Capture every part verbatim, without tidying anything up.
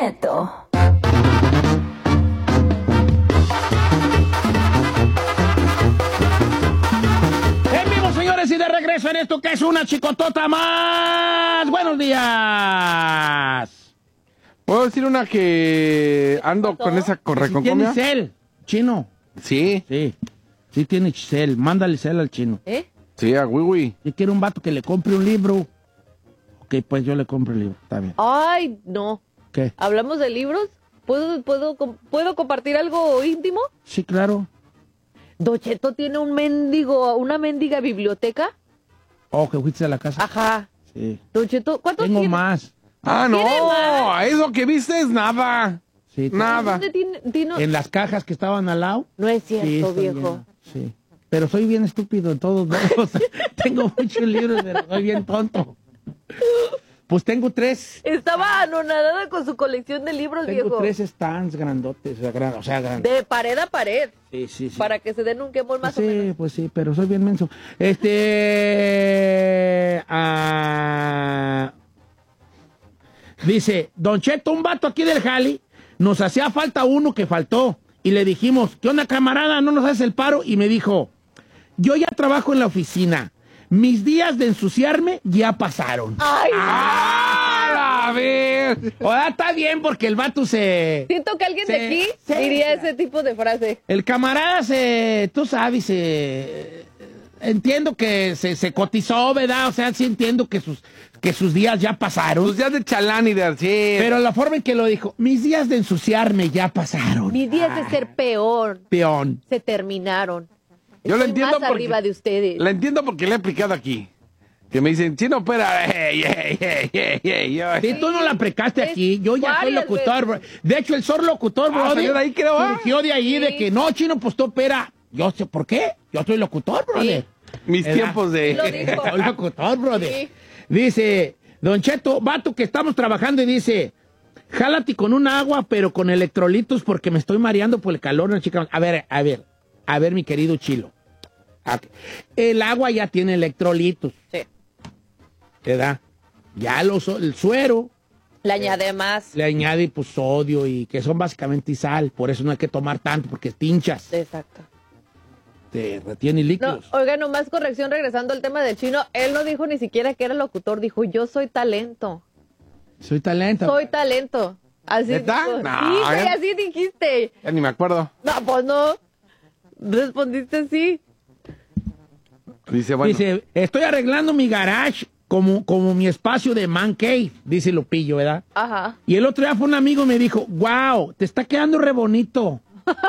Cheto. En vivo, señores, y de regreso en esto que es una chicotota más. Buenos días. ¿Puedo decir una que ando con esa correconcomia? ¿Tiene cel, chino? Sí. Sí. Sí tiene cel. Mándale cel al chino. ¿Eh? Sí, a Wiwi. Si quiere un vato que le compre un libro. Ok, pues yo le compro el libro. Está bien. Ay, no. ¿Qué? ¿Hablamos de libros? ¿Puedo, puedo, com- ¿puedo compartir algo íntimo? Sí, claro. Don Cheto tiene un mendigo, una mendiga biblioteca. Oh, que fuiste a la casa. Ajá. Sí. Don Cheto, ¿cuántos Tengo tiene? más. Ah, no. ¿Tiene más? Eso que viste es nada. Sí, Nada. ¿Dónde tiene, tiene- en las cajas que estaban al lado. No es cierto, Sí, estoy viejo. lleno. Sí. Pero soy bien estúpido en todos lados. Tengo muchos libros, pero soy bien tonto. Pues tengo tres. Estaba anonadada con su colección de libros, Tengo viejo. tres stands grandotes. O sea, gran- o sea, grandes. De pared a pared. Sí, sí, sí. Para que se den un quemón más Pues o sí, menos. pues sí, pero soy bien menso. Este... ah, dice, Don Cheto, un vato aquí del Jali, nos hacía falta uno que faltó. Y le dijimos, ¿qué onda, camarada? ¿No nos haces el paro? Y me dijo, yo ya trabajo en la oficina. Mis días de ensuciarme ya pasaron. Ay, ¡Ah, a ver! O sea, está bien porque el vato se... siento que alguien Sí, de aquí sí. diría ese tipo de frase. El camarada se, tú sabes, se, entiendo que se, se cotizó, ¿verdad? O sea, sí entiendo que sus, que sus días ya pasaron. Tus días de chalán y de arcir. Pero la forma en que lo dijo, mis días de ensuciarme ya pasaron. Mis días de ser peor Peón. se terminaron. Yo lo Estoy entiendo más porque... arriba de ustedes. La entiendo porque le he aplicado aquí. Que me dicen, chino, espera. Hey, hey, hey, hey, hey, yo- Si tú no la aplicaste Es aquí, yo ya soy varias locutor. veces. bro. De hecho, el sor locutor, Ah, brother, salió de ahí, creo, ¿ah? surgió de ahí, Sí. de que no, chino, pues tú, espera. Yo sé, ¿por qué? Yo soy locutor, brother. Mis ¿Verdad? tiempos de... Lo dijo. Soy locutor, brother. Sí. Dice, Don Cheto, vato que estamos trabajando y dice, jálate con un agua, pero con electrolitos porque me estoy mareando por el calor, ¿no, chica? A ver, a ver, a ver, mi querido Chilo. Ok. El agua ya tiene electrolitos, Sí. ¿verdad? Ya los, el suero Le añade más. le añade pues sodio y que son básicamente sal, por eso no hay que tomar tanto porque tinchas, Exacto. te retiene No, líquidos. oiga, nomás corrección, regresando al tema del chino, él no dijo ni siquiera que era locutor, dijo, yo soy talento. Soy talento. Soy talento. Así ¿Neta? dijo. No, Sí, güey, ya- así dijiste. Ya ni me acuerdo. No, pues no. Respondiste así. Dice, bueno. Dice, estoy arreglando mi garage como, como mi espacio de man cave, dice Lupillo, ¿verdad? Ajá. Y el otro día fue un amigo y me dijo, wow, te está quedando re bonito.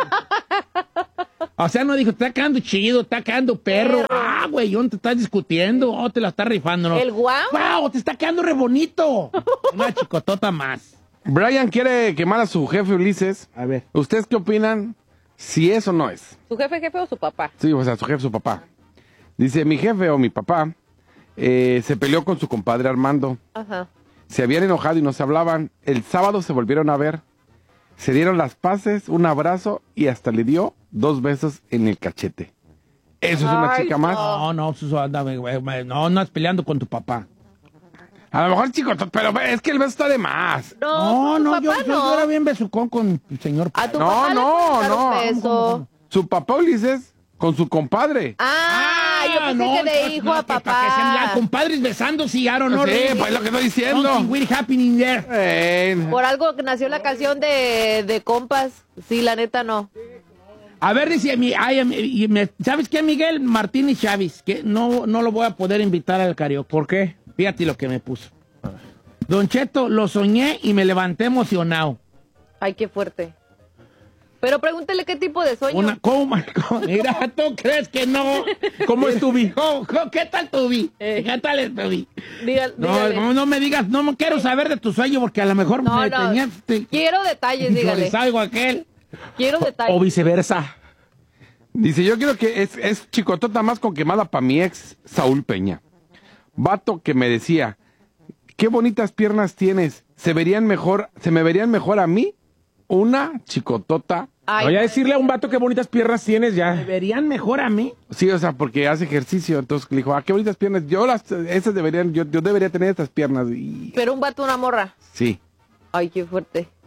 O sea, no dijo, te está quedando chido, te está quedando perro. Perro. Ah, güey, ¿dónde te estás discutiendo? Oh, te la estás rifando, ¿no? ¿El guau? Wow, te está quedando re bonito. Una chicotota más. Brian quiere quemar a su jefe Ulises. A ver. ¿Ustedes qué opinan? Si es o no es. ¿Su jefe, jefe o su papá? Sí, o sea, su jefe, su papá. Dice, mi jefe o mi papá eh, se peleó con su compadre Armando. Ajá. Se habían enojado y no se hablaban. El sábado se volvieron a ver. Se dieron las paces, un abrazo y hasta le dio dos besos en el cachete. ¿Eso es una Ay, chica más? No, no, pues, anda, güey, güey, no, no andas peleando con tu papá. A lo mejor, chico, pero es que el beso está de más. No, No, tu no, yo, papá yo, no. yo era bien besucón con el señor. A tu No, papá le no, puedes dar no. un beso. Su papá Ulises con su compadre. Ah, yo pensé no, que de no, hijo no, a que para que sean ya papá. compadres besándose y I don't know. Sí, pues es lo que estoy diciendo. Something weird happening there. Eh, Por algo que nació la canción de, de compas. Sí, la neta no. A ver, dice mi, ay, y me- ¿sabes qué, Miguel Martínez Chávez? Que no, no lo voy a poder invitar al karaoke. ¿Por qué? Fíjate lo que me puso. Don Cheto, lo soñé y me levanté emocionado. Ay, qué fuerte. Pero pregúntele qué tipo de sueño. Una, ¿cómo, cómo? Mira, ¿tú crees que no? ¿Cómo estuve? ¿Cómo- cómo- ¿Qué tal tuve? Eh. ¿Qué tal estuve? Diga- No, dígale. no, no me digas, no me quiero saber de tu sueño porque a lo mejor No, me no. tenía... Te, Quiero detalles, dígale. algo aquel. Quiero detalles. viceversa. Dice, yo quiero que es, es chicotota más con quemada para mi ex Saúl Peña. Vato que me decía, qué bonitas piernas tienes, se verían mejor, se me verían mejor a mí, una chicotota. Ay, Voy a decirle a un vato qué bonitas piernas tienes ¿Me ya. verían mejor a mí? Sí, o sea, porque hace ejercicio, entonces le dijo, ah, qué bonitas piernas, yo las, esas deberían, yo, yo debería tener estas piernas. Y pero un vato, una morra. sí, Ay, qué fuerte.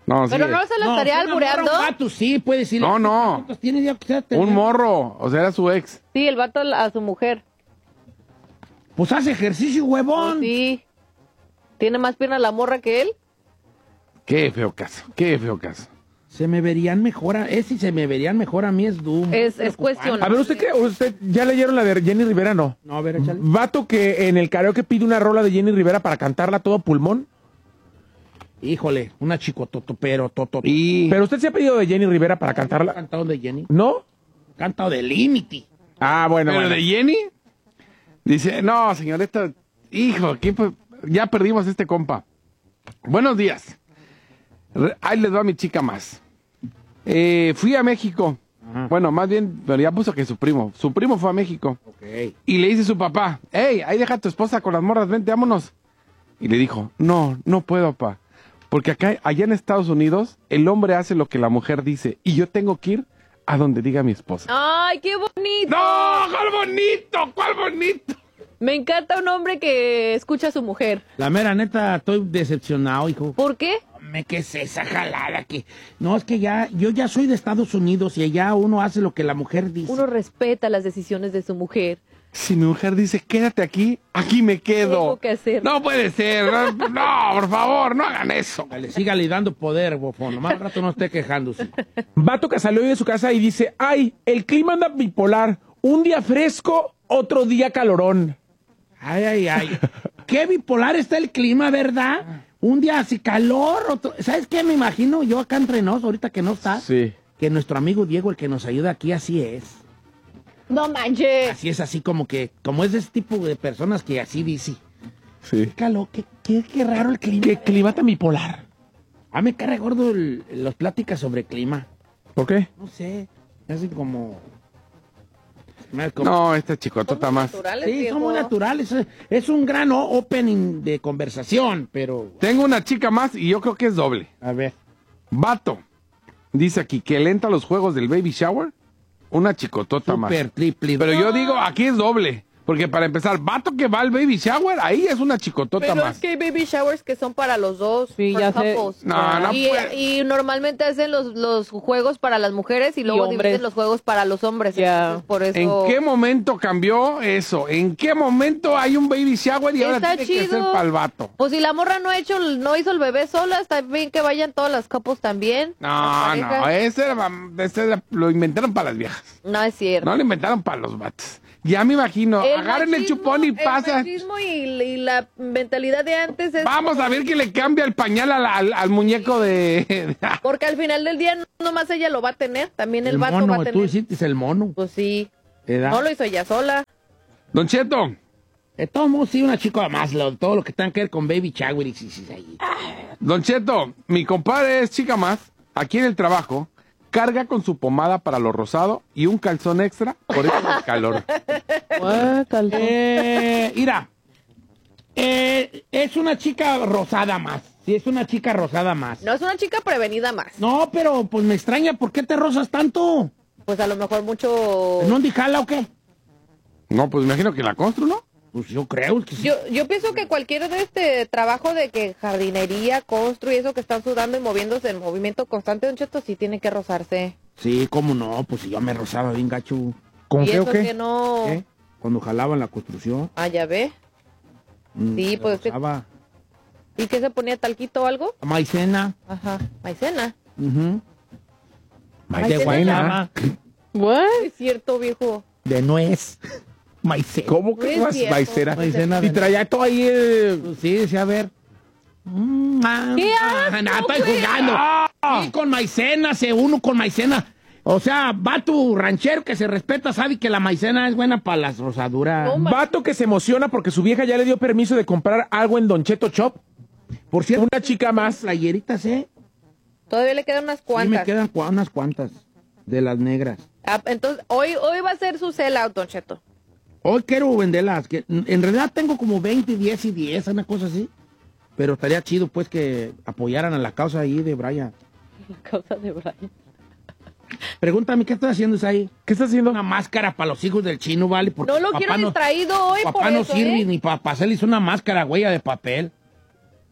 No, Pero sí. no se la estaría si una morra, albureando. un vato, sí, puede decir. No, no. Tiene ya que tener- Un morro, o sea, era su ex. Sí, el vato a su mujer. Pues hace ejercicio, huevón. Sí. ¿Tiene más pierna la morra que él? Qué feo caso, qué feo caso. Se me verían mejor, a, ese se me verían mejor a mí es Doom. Es- es cuestión. A ver, ¿usted qué? ¿Usted ya leyeron la de Jenny Rivera? No. No, a ver, échale. Vato que en el karaoke pide una rola de Jenny Rivera para cantarla a todo pulmón. Híjole, una chicototo, pero toto. Y... Pero usted se ha pedido de Jenny Rivera para ¿Ha cantarla. cantado de Jenny? ¿No? Cantado de Límite. Ah, bueno, Pero bueno. de Jenny, dice, no, señorita, hijo, ¿quién fue? Ya perdimos este compa. Buenos días. Re- Ahí les va mi chica más. Eh, fui a México. Ajá. Bueno, más bien, pero ya puso que su primo. Su primo fue a México. Ok. Y le dice a su papá, hey, ahí deja a tu esposa con las morras, vente, vámonos. Y le dijo, no, no puedo, papá. Porque acá, allá en Estados Unidos, el hombre hace lo que la mujer dice. Y yo tengo que ir a donde diga mi esposa. ¡Ay, qué bonito! ¡No! ¿Cuál bonito? ¿Cuál bonito? Me encanta un hombre que escucha a su mujer. La mera neta, estoy decepcionado, hijo. ¿Por qué? Me ¿qué es esa jalada? Que no, es que ya, yo ya soy de Estados Unidos y allá uno hace lo que la mujer dice. Uno respeta las decisiones de su mujer. Si mi mujer dice, quédate aquí, aquí me quedo. Tengo que hacer. No puede ser. No, no, por favor, no hagan eso. Dale, sígale dando poder, bofón. Nomás al rato no esté quejándose. Vato que salió hoy de su casa y dice, ay, el clima anda bipolar. Un día fresco, otro día calorón. Ay, ay, ay. Qué bipolar está el clima, ¿verdad? Un día así calor, otro... ¿Sabes qué? Me imagino yo acá entre nos, ahorita que no está, Sí. que nuestro amigo Diego, el que nos ayuda aquí, así es. No manches. Así es, así como que, como es de ese tipo de personas que así dice. Sí. Qué calor, qué, qué, qué raro el clima. ¿Qué clima tan bipolar? A mí me cae gordo el- las pláticas sobre clima. ¿Por qué? No sé, así como... me- como- No, esta chicotota más. Naturales, Sí, viejo. son muy naturales. Es, es un gran o- opening de conversación, pero... Tengo una chica más y yo creo que es doble. A ver. Vato. Dice aquí que le entra a los juegos del baby shower. Una chicotota más. Super, triple. Pero yo digo, aquí es doble. Porque para empezar, vato que va al baby shower, ahí es una chicotota Pero más. es que hay baby showers que son para los dos. Sí, for ya sé. couples. No, no y, puede. y normalmente hacen los, los juegos para las mujeres y luego hombres. dividen los juegos para los hombres. Ya. Entonces, por eso... ¿En qué momento cambió eso? ¿En qué momento hay un baby shower y ahora Está tiene que ser chido. para el vato? Pues si la morra no ha hecho, no hizo el bebé sola, está bien que vayan todas las couples también. No, las no, parejas. ese, era, ese era- lo inventaron para las viejas. No es cierto. No lo inventaron para los vatos. Ya me imagino, agarren el machismo- chupón y El pasa. machismo y, y la mentalidad de antes es... Vamos a ver que le cambia el pañal al, al- al muñeco de... Porque al final del día no nomás ella lo va a tener, también el, El vato mono, va a tú tener. hiciste el mono. Pues sí. ¿Edad? No lo hizo ella sola. Don Cheto, De todos modos, sí, una chica más, lo- todo lo que tenga que ver con baby shower y sí, sí, ahí. Don Cheto, mi compadre es chica más, aquí en el trabajo, carga con su pomada para lo rosado y un calzón extra por eso el calor. Guácala. Eh, mira, eh, es una chica rosada más. Sí, es una chica rosada más. No es una chica prevenida más. No, pero pues me extraña, ¿por qué te rosas tanto? Pues a lo mejor mucho... ¿No jala o qué? No, pues me imagino que la constru, ¿no? Pues yo creo que sí. Yo, yo pienso que cualquier de este trabajo de que jardinería, constru y eso que están sudando y moviéndose en movimiento constante, Don Cheto, sí tiene que rozarse. Sí, cómo no, pues si yo me rozaba bien gacho. ¿Con y qué o eso qué? que no... ¿Qué? Cuando jalaba en la construcción. Ah, ya ve. mm, Sí, me pues, es que- rozaba. ¿Y qué se ponía, talquito o algo? Maicena. Ajá, maicena. ujú. Maicena. De guayaba. What? Es cierto, viejo. De nuez. Maicena. ¿Cómo No que es más cierto. maicena? Maicena de Y traía todo ahí eh, Pues sí, decía, a ver. Mm, ah, ¡Qué ah, asco, no, estoy güey! jugando. Sí, con maicena, se uno con maicena. O sea, va tu ranchero que se respeta, sabe que la maicena es buena para las rosaduras. No, ma- vato que se emociona porque su vieja ya le dio permiso de comprar algo en Don Cheto Shop. Por cierto, Una chica más. playeritas, ¿eh? Todavía le quedan unas Sí, me cuantas. quedan cua- unas cuantas de las negras. Ah, entonces, hoy, hoy va a ser su sell out, Don Cheto. Hoy quiero venderlas. Que, en realidad tengo como veinte, diez y diez, una cosa así. Pero estaría chido, pues, que apoyaran a la causa ahí de Brian. La causa de Brian. Pregúntame, ¿qué estás haciendo ahí? ¿Qué está haciendo? Una máscara para los hijos del chino, ¿vale? Porque No lo papá quiero distraído hoy papá por no eso, sirve ¿eh? ni para hacerles una máscara, huella de papel.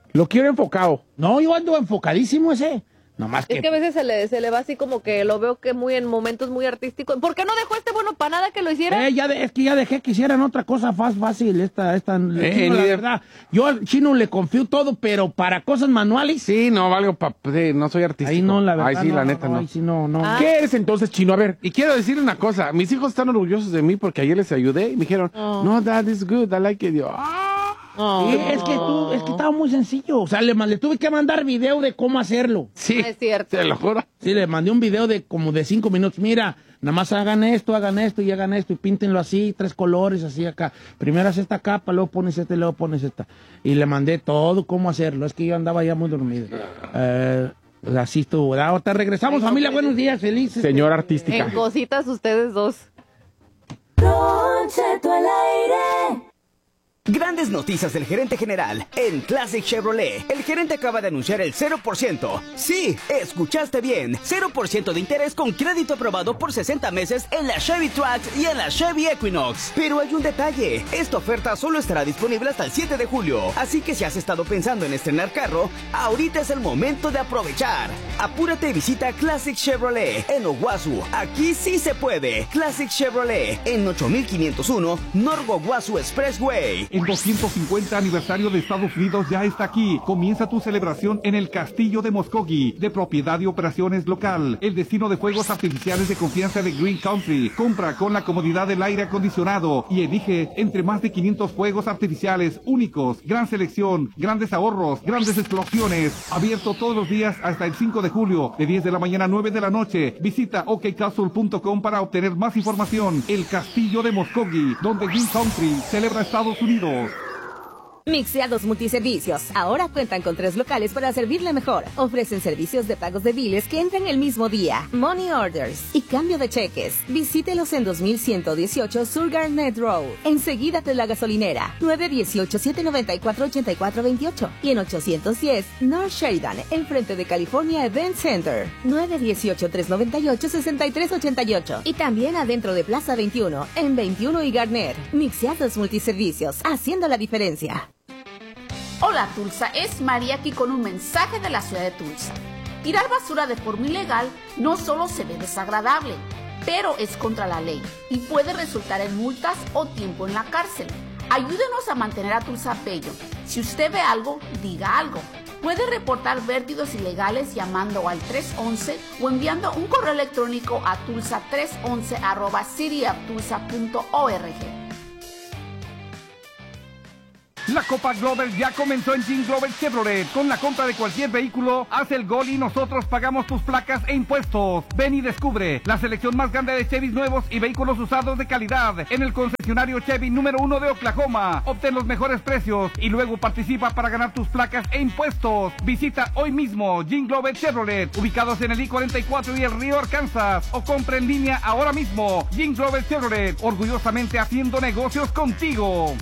Lo quiero enfocado. No, yo ando enfocadísimo ese. Nomás que... Es que a veces se le, se le va así como que lo veo que muy en momentos muy artísticos. ¿Por qué no dejó este bueno para nada que lo hiciera? Eh, ya de- es que ya dejé que hicieran otra cosa más fácil. Esta, esta, el Eh, chino, la líder. verdad. Yo al chino le confío todo, pero para cosas manuales. Sí, no, valgo pa... sí, no soy artístico. Ahí no, la verdad. Ay, sí, no, la neta, no. Ahí sí, no, no. Ah. ¿Qué eres entonces, Chino? A ver. Y quiero decirle una cosa, mis hijos están orgullosos de mí porque ayer les ayudé y me dijeron, Oh. no, that is good, I like it. Yo, ah. Sí, es que tú, es que estaba muy sencillo. O sea, le, le tuve que mandar video de cómo hacerlo. Sí, Ah, es cierto. te lo juro. Sí, le mandé un video de como de cinco minutos. Mira, nada más hagan esto, hagan esto y hagan esto y píntenlo así, tres colores, así acá. Primero haces esta capa, luego pones esta y luego pones esta. Y le mandé todo cómo hacerlo. Es que yo andaba ya muy dormido. Eh, pues así estuvo. Ahorita regresamos, familia. Buenos días, felices. Señora artística. En cositas ustedes dos. Don Cheto al aire. Grandes noticias del gerente general en Classic Chevrolet. El gerente acaba de anunciar el cero por ciento. Sí, escuchaste bien. cero por ciento de interés con crédito aprobado por sesenta meses en la Chevy Trax y en la Chevy Equinox. Pero hay un detalle. Esta oferta solo estará disponible hasta el siete de julio. Así que si has estado pensando en estrenar carro, ahorita es el momento de aprovechar. Apúrate y visita Classic Chevrolet en Owasu. Aquí sí se puede. Classic Chevrolet en ocho mil quinientos uno North Owasu Expressway. El doscientos cincuenta aniversario de Estados Unidos ya está aquí. Comienza tu celebración en el Castillo de Muskogee, de propiedad y operaciones local. El destino de fuegos artificiales de confianza de Green Country. Compra con la comodidad del aire acondicionado y elige entre más de quinientos fuegos artificiales únicos. Gran selección, grandes ahorros, grandes explosiones. Abierto todos los días hasta el cinco de julio, de diez de la mañana a nueve de la noche. Visita o k castle punto com para obtener más información. El Castillo de Muskogee, donde Green Country celebra Estados Unidos. Mixeados Multiservicios. Ahora cuentan con tres locales para servirle mejor. Ofrecen servicios de pagos de biles que entran el mismo día, money orders y cambio de cheques. Visítelos en dos mil ciento dieciocho Sur Garnet Road, enseguida de la gasolinera, nueve uno ocho, siete nueve cuatro, ocho cuatro dos ocho y en ochocientos diez North Sheridan, enfrente de California Event Center, nueve uno ocho, tres nueve ocho, seis tres ocho ocho y también adentro de Plaza veintiuno, en veintiuno y Garner. Mixeados Multiservicios, haciendo la diferencia. Hola Tulsa, es María aquí con un mensaje de la ciudad de Tulsa. Tirar basura de forma ilegal no solo se ve desagradable, pero es contra la ley y puede resultar en multas o tiempo en la cárcel. Ayúdenos a mantener a Tulsa bello. Si usted ve algo, diga algo. Puede reportar vertidos ilegales llamando al tres once o enviando un correo electrónico a tulsa tres once arroba city of tulsa punto org. La Copa Glover ya comenzó en Jean Glover Chevrolet. Con la compra de cualquier vehículo, haz el gol y nosotros pagamos tus placas e impuestos. Ven y descubre la selección más grande de Chevys nuevos y vehículos usados de calidad en el concesionario Chevy número uno de Oklahoma. Obtén los mejores precios y luego participa para ganar tus placas e impuestos. Visita hoy mismo Jean Glover Chevrolet, ubicados en el I cuarenta y cuatro y el Río Arkansas, o compra en línea ahora mismo. Jean Glover Chevrolet, orgullosamente haciendo negocios contigo.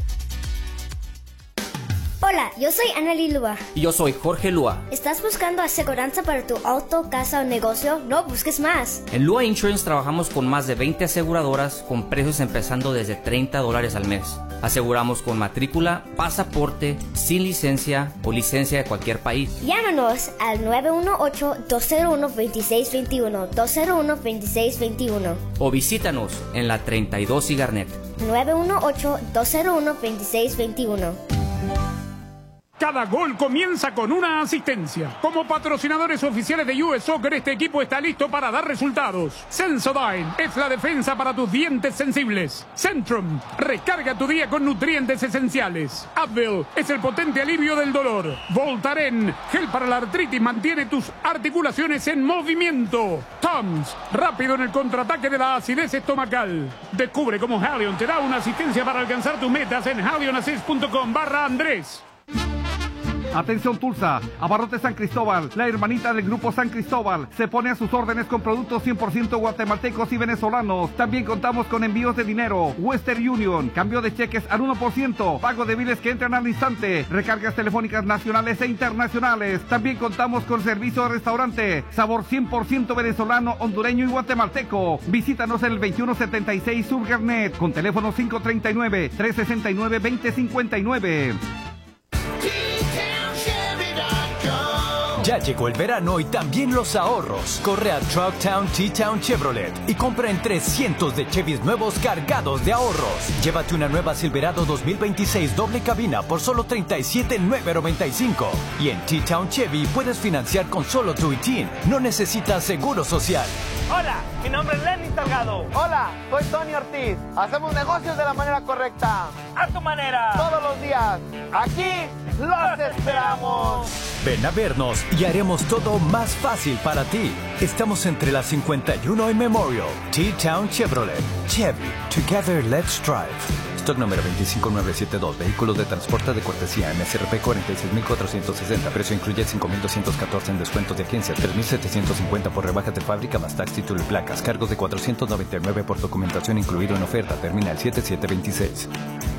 Hola, yo soy Anneli Lua. Y yo soy Jorge Lua. ¿Estás buscando aseguranza para tu auto, casa o negocio? No busques más. En Lua Insurance trabajamos con más de veinte aseguradoras con precios empezando desde treinta dólares al mes. Aseguramos con matrícula, pasaporte, sin licencia o licencia de cualquier país. Llámanos al nueve uno ocho, dos cero uno, dos seis dos uno, dos cero uno, dos seis dos uno. O visítanos en la treinta y dos y Garnet. nueve uno ocho, dos cero uno, dos seis dos uno. Cada gol comienza con una asistencia. Como patrocinadores oficiales de U S Soccer, este equipo está listo para dar resultados. Sensodyne es la defensa para tus dientes sensibles. Centrum, recarga tu día con nutrientes esenciales. Advil es el potente alivio del dolor. Voltaren, gel para la artritis, mantiene tus articulaciones en movimiento. Tums, rápido en el contraataque de la acidez estomacal. Descubre cómo Halion te da una asistencia para alcanzar tus metas en halionassist punto com barra Andrés. Atención Tulsa, Abarrotes San Cristóbal, la hermanita del grupo San Cristóbal, se pone a sus órdenes con productos cien por ciento guatemaltecos y venezolanos. También contamos con envíos de dinero, Western Union, cambio de cheques al uno por ciento, pago de biles que entran al instante, recargas telefónicas nacionales e internacionales. También contamos con servicio de restaurante, sabor cien por ciento venezolano, hondureño y guatemalteco. Visítanos en el veintiuno setenta y seis Sur Garnet, con teléfono cinco tres nueve, tres seis nueve, dos cero cinco nueve. Ya llegó el verano y también los ahorros. Corre a Trucktown T-Town Chevrolet y compra entre cientos de Chevys nuevos cargados de ahorros. Llévate una nueva Silverado dos mil veintiséis doble cabina por solo treinta y siete mil novecientos noventa y cinco. Y en T-Town Chevy puedes financiar con solo tu I T I N. No necesitas seguro social. Hola, mi nombre es Lenny Salgado. Hola, soy Tony Ortiz. Hacemos negocios de la manera correcta. A tu manera. Todos los días. Aquí los esperamos. Ven a vernos y haremos todo más fácil para ti. Estamos entre la cincuenta y uno y Memorial. T-Town Chevrolet. Chevy. Together let's drive. Stock número veinticinco mil novecientos setenta y dos. Vehículos de transporte de cortesía. M S R P cuarenta y seis mil cuatrocientos sesenta. Precio incluye cinco mil doscientos catorce en descuentos de agencia. tres mil setecientos cincuenta por rebajas de fábrica más tax, título y placas. Cargos de cuatrocientos noventa y nueve por documentación incluido en oferta. Termina el siete siete veintiséis.